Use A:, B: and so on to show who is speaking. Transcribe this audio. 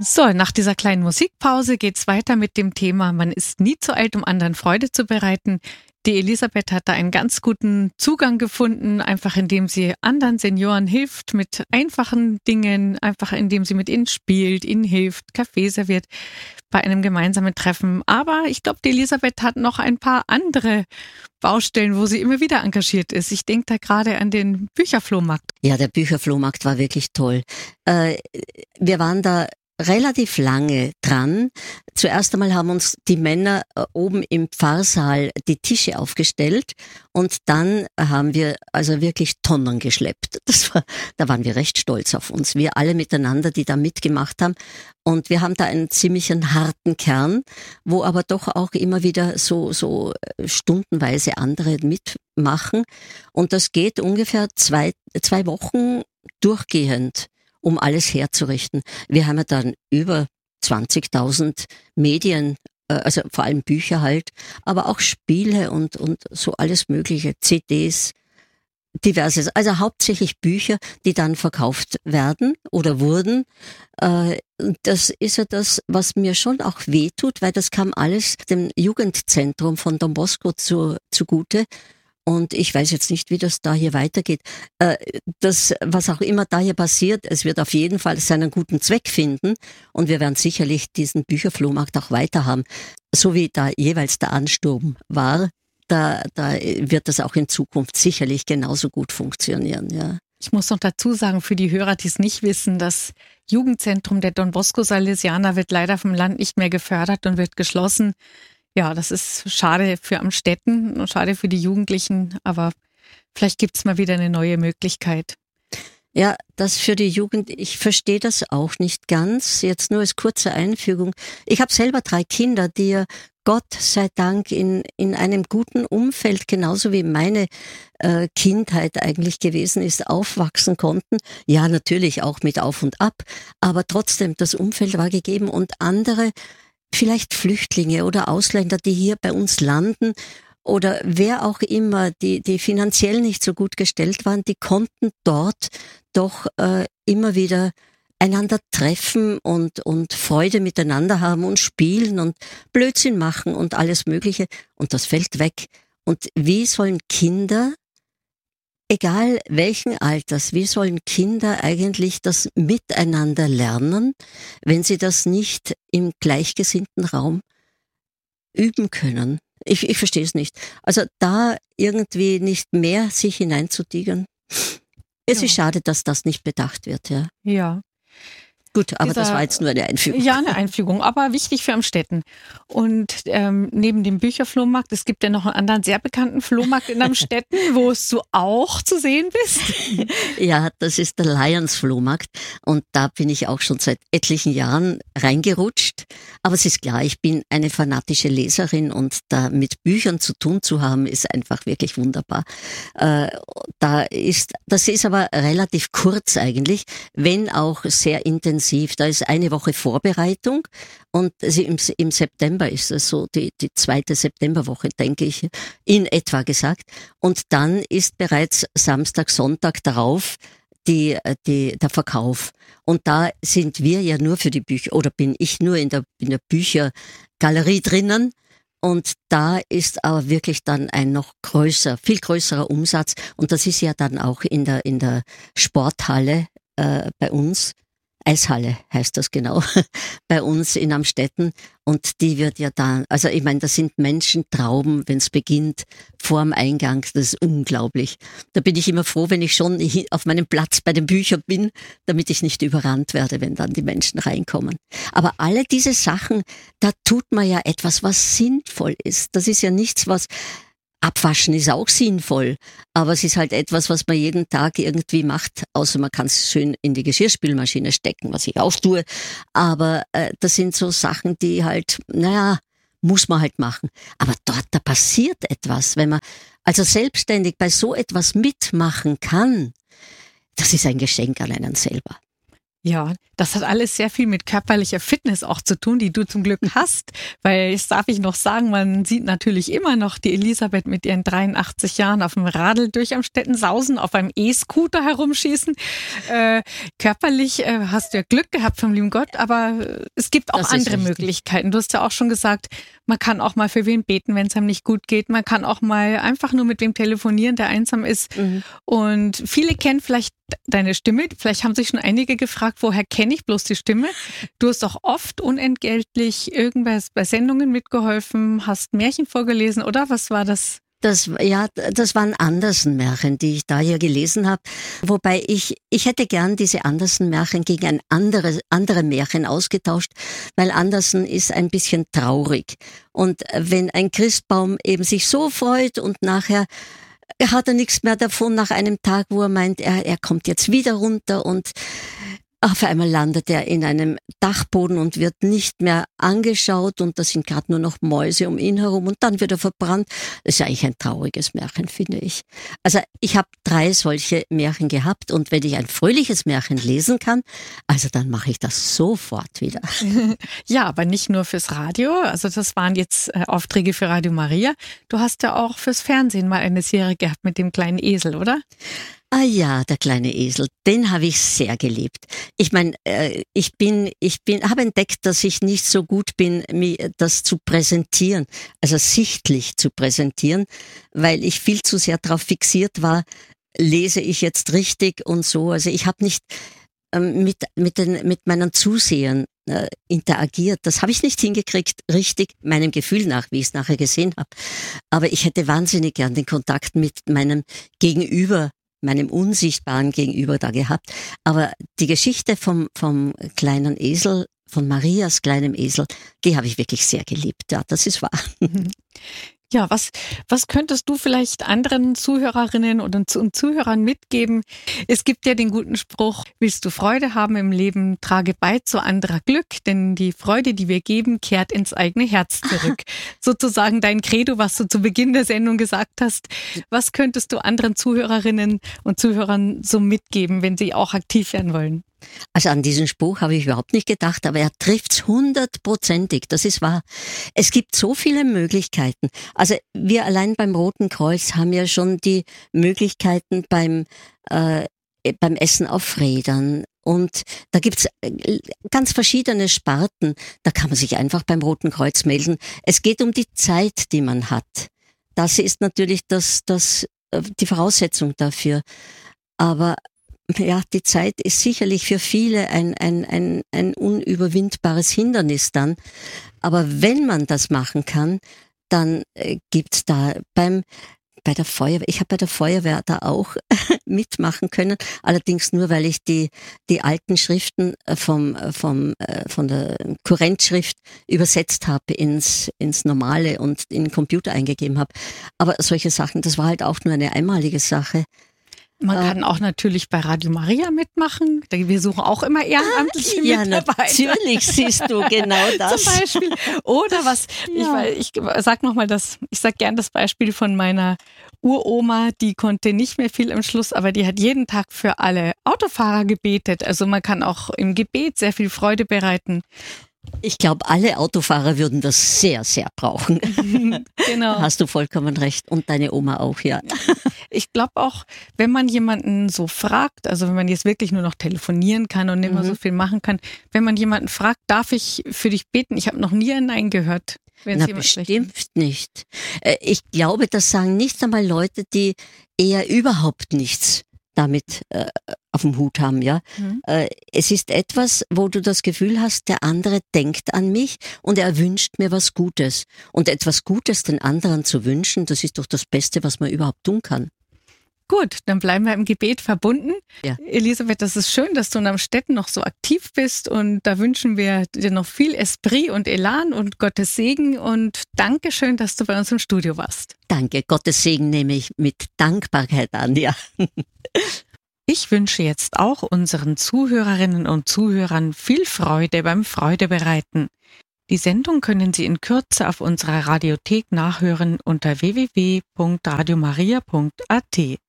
A: So, nach dieser kleinen Musikpause geht's weiter mit dem Thema, man ist nie zu alt, um anderen Freude zu bereiten. Die Elisabeth hat da einen ganz guten Zugang gefunden, einfach indem sie anderen Senioren hilft mit einfachen Dingen, einfach indem sie mit ihnen spielt, ihnen hilft, Kaffee serviert bei einem gemeinsamen Treffen. Aber ich glaube, die Elisabeth hat noch ein paar andere Baustellen, wo sie immer wieder engagiert ist. Ich denke da gerade an den Bücherflohmarkt.
B: Ja, der Bücherflohmarkt war wirklich toll. Wir waren da relativ lange dran. Zuerst einmal haben uns die Männer oben im Pfarrsaal die Tische aufgestellt und dann haben wir also wirklich Tonnen geschleppt. Da waren wir recht stolz auf uns. Wir alle miteinander, die da mitgemacht haben. Und wir haben da einen ziemlichen harten Kern, wo aber doch auch immer wieder so stundenweise andere mitmachen. Und das geht ungefähr zwei Wochen durchgehend, um alles herzurichten. Wir haben ja dann über 20.000 Medien, also vor allem Bücher halt, aber auch Spiele und so alles mögliche, CDs, diverses. Also hauptsächlich Bücher, die dann verkauft werden oder wurden. Das ist ja das, was mir schon auch wehtut, weil das kam alles dem Jugendzentrum von Don Bosco zugute. Und ich weiß jetzt nicht, wie das da hier weitergeht. Das, was auch immer da hier passiert, es wird auf jeden Fall seinen guten Zweck finden. Und wir werden sicherlich diesen Bücherflohmarkt auch weiter haben. So wie da jeweils der Ansturm war, da wird das auch in Zukunft sicherlich genauso gut funktionieren, ja.
A: Ich muss noch dazu sagen, für die Hörer, die es nicht wissen, das Jugendzentrum der Don Bosco Salesianer wird leider vom Land nicht mehr gefördert und wird geschlossen. Ja, das ist schade für Amstetten und schade für die Jugendlichen, aber vielleicht gibt's mal wieder eine neue Möglichkeit.
B: Ja, das für die Jugend, ich verstehe das auch nicht ganz. Jetzt nur als kurze Einfügung. Ich habe selber 3 Kinder, die ja Gott sei Dank in einem guten Umfeld, genauso wie meine Kindheit eigentlich gewesen ist, aufwachsen konnten. Ja, natürlich auch mit Auf und Ab, aber trotzdem, das Umfeld war gegeben und andere, vielleicht Flüchtlinge oder Ausländer, die hier bei uns landen oder wer auch immer, die finanziell nicht so gut gestellt waren, die konnten dort doch immer wieder einander treffen und Freude miteinander haben und spielen und Blödsinn machen und alles Mögliche. Und das fällt weg. Und wie sollen Kinder, egal welchen Alters, wie sollen Kinder eigentlich das Miteinander lernen, wenn sie das nicht im gleichgesinnten Raum üben können? Ich verstehe es nicht. Also da irgendwie nicht mehr sich hineinzutigern. Es ist schade, dass das nicht bedacht wird, ja.
A: Ja.
B: Gut, aber das war jetzt nur eine Einfügung.
A: Ja, eine Einfügung, aber wichtig für Amstetten. Und neben dem Bücherflohmarkt, es gibt ja noch einen anderen sehr bekannten Flohmarkt in Amstetten, wo du auch zu sehen bist.
B: Ja, das ist der Lions Flohmarkt und da bin ich auch schon seit etlichen Jahren reingerutscht. Aber es ist klar, ich bin eine fanatische Leserin und da mit Büchern zu tun zu haben, ist einfach wirklich wunderbar. Das ist aber relativ kurz eigentlich, wenn auch sehr intensiv. Da ist eine Woche Vorbereitung und im September ist es so, die 2. Septemberwoche, denke ich, in etwa gesagt. Und dann ist bereits Samstag, Sonntag darauf der Verkauf. Und da sind wir ja nur für die Bücher, oder bin ich nur in der Büchergalerie drinnen. Und da ist aber wirklich dann ein noch viel größerer Umsatz. Und das ist ja dann auch in der Sporthalle bei uns. Eishalle heißt das genau, bei uns in Amstetten. Und die wird ja dann, also ich meine, das sind Menschentrauben, wenn es beginnt, vorm Eingang, das ist unglaublich. Da bin ich immer froh, wenn ich schon auf meinem Platz bei den Büchern bin, damit ich nicht überrannt werde, wenn dann die Menschen reinkommen. Aber alle diese Sachen, da tut man ja etwas, was sinnvoll ist. Das ist ja nichts, was Abwaschen ist auch sinnvoll, aber es ist halt etwas, was man jeden Tag irgendwie macht, außer man kann es schön in die Geschirrspülmaschine stecken, was ich auch tue. Aber das sind so Sachen, die halt, muss man halt machen. Aber da passiert etwas, wenn man also selbstständig bei so etwas mitmachen kann. Das ist ein Geschenk an einen selber.
A: Ja, das hat alles sehr viel mit körperlicher Fitness auch zu tun, die du zum Glück hast, weil jetzt darf ich noch sagen, man sieht natürlich immer noch die Elisabeth mit ihren 83 Jahren auf dem Radl durch Amstetten sausen, auf einem E-Scooter herumschießen. Körperlich hast du ja Glück gehabt vom lieben Gott, aber es gibt auch andere Möglichkeiten. Du hast ja auch schon gesagt, man kann auch mal für wen beten, wenn es einem nicht gut geht. Man kann auch mal einfach nur mit wem telefonieren, der einsam ist. Und viele kennen vielleicht deine Stimme. Vielleicht haben sich schon einige gefragt, woher kenne ich bloß die Stimme? Du hast auch oft unentgeltlich irgendwas bei Sendungen mitgeholfen, hast Märchen vorgelesen, oder? Was war das?
B: Das waren Andersen-Märchen, die ich da hier gelesen habe. Wobei ich hätte gern diese Andersen-Märchen gegen ein andere Märchen ausgetauscht, weil Andersen ist ein bisschen traurig. Und wenn ein Christbaum eben sich so freut und nachher hat er nichts mehr davon nach einem Tag, wo er meint, er kommt jetzt wieder runter und auf einmal landet er in einem Dachboden und wird nicht mehr angeschaut und da sind gerade nur noch Mäuse um ihn herum und dann wird er verbrannt. Das ist ja eigentlich ein trauriges Märchen, finde ich. Also ich habe 3 solche Märchen gehabt und wenn ich ein fröhliches Märchen lesen kann, also dann mache ich das sofort wieder.
A: Ja, aber nicht nur fürs Radio, also das waren jetzt Aufträge für Radio Maria. Du hast ja auch fürs Fernsehen mal eine Serie gehabt mit dem kleinen Esel, oder?
B: Ah ja, der kleine Esel, den habe ich sehr geliebt. Ich meine, habe entdeckt, dass ich nicht so gut bin, mir das zu präsentieren, also sichtlich zu präsentieren, weil ich viel zu sehr darauf fixiert war, lese ich jetzt richtig und so. Also ich habe nicht mit meinen Zusehern interagiert. Das habe ich nicht hingekriegt, richtig meinem Gefühl nach, wie ich es nachher gesehen habe. Aber ich hätte wahnsinnig gern den Kontakt mit meinem Gegenüber, meinem unsichtbaren Gegenüber da gehabt. Aber die Geschichte vom kleinen Esel, von Marias kleinem Esel, die habe ich wirklich sehr geliebt. Ja, das ist wahr.
A: Ja, was könntest du vielleicht anderen Zuhörerinnen und Zuhörern mitgeben? Es gibt ja den guten Spruch, willst du Freude haben im Leben, trage bei zu anderer Glück, denn die Freude, die wir geben, kehrt ins eigene Herz zurück. Sozusagen dein Credo, was du zu Beginn der Sendung gesagt hast. Was könntest du anderen Zuhörerinnen und Zuhörern so mitgeben, wenn sie auch aktiv werden wollen?
B: Also an diesen Spruch habe ich überhaupt nicht gedacht, aber er trifft's 100%. Das ist wahr. Es gibt so viele Möglichkeiten. Also wir allein beim Roten Kreuz haben ja schon die Möglichkeiten beim Essen auf Rädern. Und da gibt's ganz verschiedene Sparten. Da kann man sich einfach beim Roten Kreuz melden. Es geht um die Zeit, die man hat. Das ist natürlich die Voraussetzung dafür. Aber ja, die Zeit ist sicherlich für viele ein unüberwindbares Hindernis dann. Aber wenn man das machen kann, dann gibt's da bei der Feuerwehr, ich habe bei der Feuerwehr da auch mitmachen können, allerdings nur, weil ich die alten Schriften von der Kurrentschrift übersetzt habe ins Normale und in den Computer eingegeben habe. Aber solche Sachen, das war halt auch nur eine einmalige Sache.
A: Man kann auch natürlich bei Radio Maria mitmachen. Wir suchen auch immer ehrenamtliche Mitarbeiter.
B: Ja, natürlich siehst du genau das.
A: Zum Beispiel. Oder was, ja. Ich sag gern das Beispiel von meiner Uroma, die konnte nicht mehr viel am Schluss, aber die hat jeden Tag für alle Autofahrer gebetet. Also man kann auch im Gebet sehr viel Freude bereiten.
B: Ich glaube, alle Autofahrer würden das sehr, sehr brauchen. Genau. Hast du vollkommen recht. Und deine Oma auch, ja.
A: Ich glaube auch, wenn man jemanden so fragt, also wenn man jetzt wirklich nur noch telefonieren kann und nicht mehr so viel machen kann, wenn man jemanden fragt, darf ich für dich beten? Ich habe noch nie ein Nein gehört.
B: Na, bestimmt nicht. Ich glaube, das sagen nicht einmal Leute, die eher überhaupt nichts damit auf dem Hut haben, ja. Es ist etwas, wo du das Gefühl hast, der andere denkt an mich und er wünscht mir was Gutes. Und etwas Gutes den anderen zu wünschen, das ist doch das Beste, was man überhaupt tun kann.
A: Gut, dann bleiben wir im Gebet verbunden.
B: Ja.
A: Elisabeth, das ist schön, dass du in Amstetten noch so aktiv bist und da wünschen wir dir noch viel Esprit und Elan und Gottes Segen und danke schön, dass du bei uns im Studio warst.
B: Danke, Gottes Segen nehme ich mit Dankbarkeit an, ja.
A: Ich wünsche jetzt auch unseren Zuhörerinnen und Zuhörern viel Freude beim Freudebereiten. Die Sendung können Sie in Kürze auf unserer Radiothek nachhören unter www.radiomaria.at.